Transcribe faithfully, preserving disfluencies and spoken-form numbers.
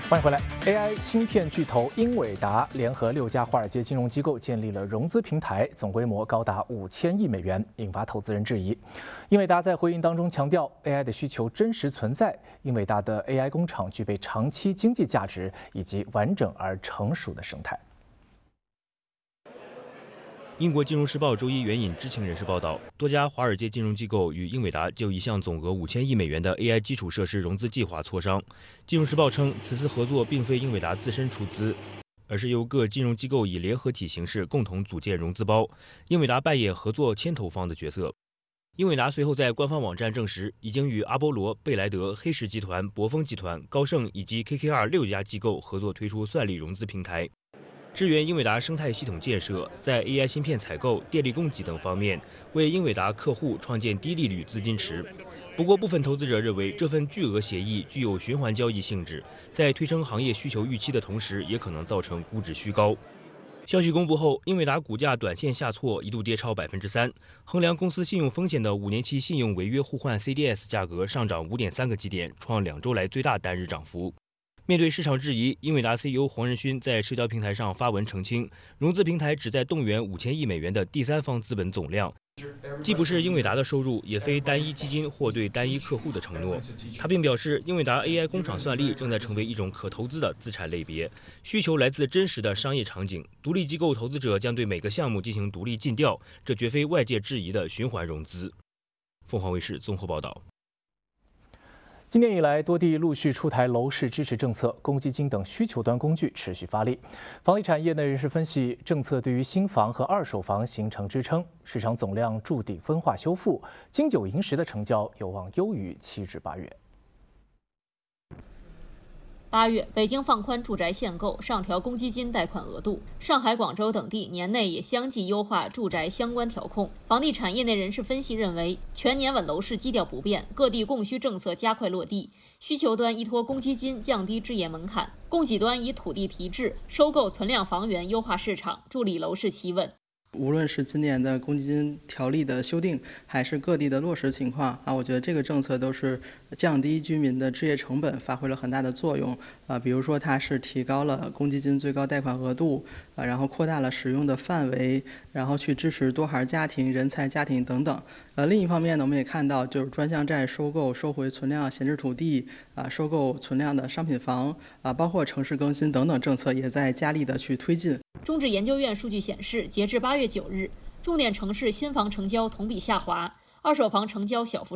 欢迎回来。A I 芯片巨头英伟达联合六家华尔街金融机构建立了融资平台，总规模高达五千亿美元，引发投资人质疑。英伟达在回应当中强调 ，A I 的需求真实存在，英伟达的 A I 工厂具备长期经济价值以及完整而成熟的生态。 英国金融时报周一援引知情人士报道，多家华尔街金融机构与英伟达就一项总额五千亿美元的 A I 基础设施融资计划磋商。金融时报称，此次合作并非英伟达自身出资，而是由各金融机构以联合体形式共同组建融资包，英伟达扮演合作牵头方的角色。英伟达随后在官方网站证实，已经与阿波罗、贝莱德、黑石集团、博丰集团、高盛以及 K K R 六家机构合作推出算力融资平台。 支援英伟达生态系统建设，在 A I 芯片采购、电力供给等方面，为英伟达客户创建低利率资金池。不过，部分投资者认为这份巨额协议具有循环交易性质，在推升行业需求预期的同时，也可能造成估值虚高。消息公布后，英伟达股价短线下挫，一度跌超百分之三。衡量公司信用风险的五年期信用违约互换 C D S 价格上涨五点三个基点，创两周来最大单日涨幅。 面对市场质疑，英伟达 C E O 黄仁勋在社交平台上发文澄清，融资平台旨在动员五千亿美元的第三方资本总量，既不是英伟达的收入，也非单一基金或对单一客户的承诺。他并表示，英伟达 A I 工厂算力正在成为一种可投资的资产类别，需求来自真实的商业场景。独立机构投资者将对每个项目进行独立尽调，这绝非外界质疑的循环融资。凤凰卫视综合报道。 今年以来，多地陆续出台楼市支持政策，公积金等需求端工具持续发力。房地产业内人士分析，政策对于新房和二手房形成支撑，市场总量筑底分化修复，金九银十的成交有望优于七至八月。 八月，北京放宽住宅限购，上调公积金贷款额度；上海、广州等地年内也相继优化住宅相关调控。房地产业内人士分析认为，全年稳楼市基调不变，各地供需政策加快落地，需求端依托公积金降低置业门槛，供给端以土地提质、收购存量房源优化市场，助力楼市企稳。 无论是今年的公积金条例的修订，还是各地的落实情况啊，我觉得这个政策都是降低居民的置业成本，发挥了很大的作用啊。比如说，它是提高了公积金最高贷款额度啊，然后扩大了使用的范围，然后去支持多孩家庭、人才家庭等等。呃，另一方面呢，我们也看到，就是专项债收购、收回存量闲置土地啊，收购存量的商品房啊，包括城市更新等等政策，也在加力的去推进。 中指研究院数据显示，截至八月九日，重点城市新房成交同比下滑，二手房成交小幅